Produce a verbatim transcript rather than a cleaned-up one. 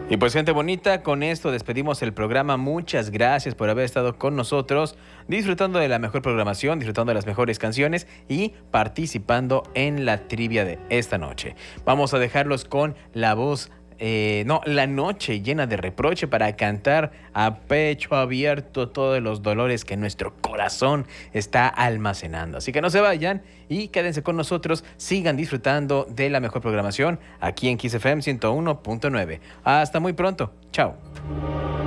Y pues gente bonita, con esto despedimos el programa. Muchas gracias por haber estado con nosotros, disfrutando de la mejor programación, disfrutando de las mejores canciones y participando en la trivia de esta noche. Vamos a dejarlos con la voz, eh, no, la noche llena de reproche para cantar a pecho abierto todos los dolores que nuestro corazón está almacenando. Así que no se vayan y quédense con nosotros, sigan disfrutando de la mejor programación aquí en Kiss F M ciento uno punto nueve. Hasta muy pronto. Chao.